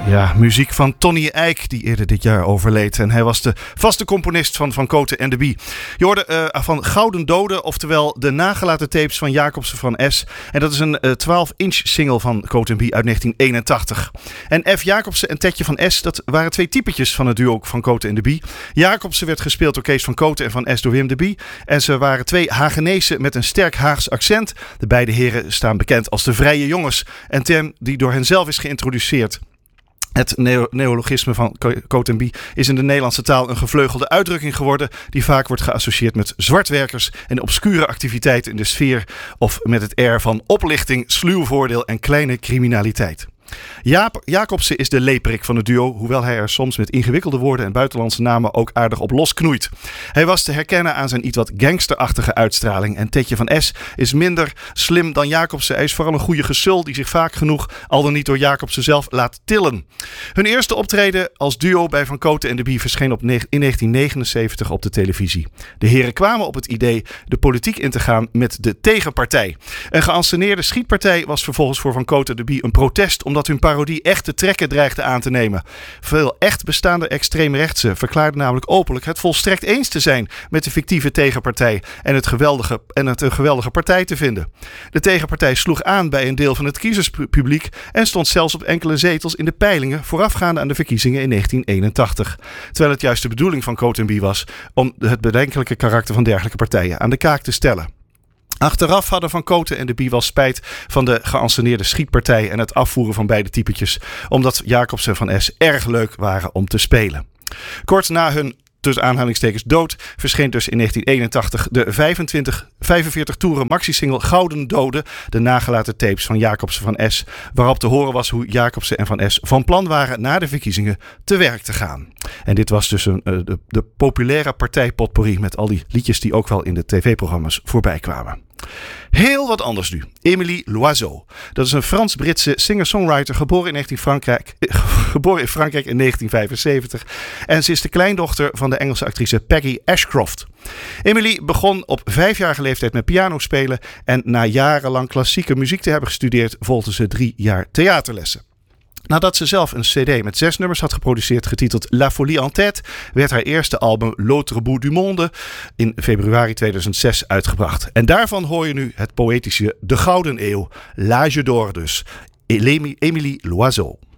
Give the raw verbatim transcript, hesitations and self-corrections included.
Ja, muziek van Tony Eijk, die eerder dit jaar overleed. En hij was de vaste componist van Van Cote en de Bie. Je hoorde uh, van Gouden Doden, oftewel de nagelaten tapes van Jacobsen van S. En dat is een uh, twaalf inch single van Cote en Bie uit negentien eenentachtig. En F. Jacobsen en Tetje van S, dat waren twee typetjes van het duo Van Cote en de Bie. Jacobsen werd gespeeld door Kees van Cote en van S door Wim de Bie. En ze waren twee Hagenezen met een sterk Haags accent. De beide heren staan bekend als de Vrije Jongens. En term die door hen zelf is geïntroduceerd. Het neo- neologisme van Cote en Bie is in de Nederlandse taal een gevleugelde uitdrukking geworden die vaak wordt geassocieerd met zwartwerkers en obscure activiteiten in de sfeer of met het air van oplichting, sluw voordeel en kleine criminaliteit. Jaap Jacobsen is de leeprik van het duo, hoewel hij er soms met ingewikkelde woorden en buitenlandse namen ook aardig op losknoeit. Hij was te herkennen aan zijn iets wat gangsterachtige uitstraling en Tetje van S is minder slim dan Jacobsen. Hij is vooral een goede gesul die zich vaak genoeg al dan niet door Jacobsen zelf laat tillen. Hun eerste optreden als duo bij Van Cote en de Bie verscheen op ne- in negentien negenenzeventig op de televisie. De heren kwamen op het idee de politiek in te gaan met de tegenpartij. Een geanceneerde schietpartij was vervolgens voor Van Cote en de Bie een protest omdat hun parodie echte trekken dreigde aan te nemen. Veel echt bestaande extreemrechtsen verklaarden namelijk openlijk het volstrekt eens te zijn met de fictieve tegenpartij en het geweldige, en het een geweldige partij te vinden. De tegenpartij sloeg aan bij een deel van het kiezerspubliek en stond zelfs op enkele zetels in de peilingen voorafgaande aan de verkiezingen in negentien eenentachtig. Terwijl het juist de bedoeling van Cote en Bie was om het bedenkelijke karakter van dergelijke partijen aan de kaak te stellen. Achteraf hadden Van Cote en de Bie wel spijt van de geanceneerde schietpartij en het afvoeren van beide typetjes, omdat Jacobsen van S erg leuk waren om te spelen. Kort na hun tussen aanhalingstekens dood verscheen dus in negentien eenentachtig de vijfentwintig, vijfenveertig toeren maxi-single Gouden Doden, de nagelaten tapes van Jacobsen van S, waarop te horen was hoe Jacobsen en van S van plan waren na de verkiezingen te werk te gaan. En dit was dus een, uh, de, de populaire partijpotpourri met al die liedjes die ook wel in de tv-programma's voorbij kwamen. Heel wat anders nu. Émilie Loiseau. Dat is een Frans-Britse singer-songwriter geboren in, negentien Frankrijk, eh, geboren in Frankrijk in negentien vijfenzeventig. En ze is de kleindochter van de Engelse actrice Peggy Ashcroft. Emily begon op vijfjarige leeftijd met piano spelen. En na jarenlang klassieke muziek te hebben gestudeerd, volgde ze drie jaar theaterlessen. Nadat ze zelf een cd met zes nummers had geproduceerd getiteld La Folie en Tête, werd haar eerste album L'Autre Bout du Monde in februari tweeduizend zes uitgebracht. En daarvan hoor je nu het poëtische De Gouden Eeuw, L'Âge d'Or dus, Émilie Loiseau.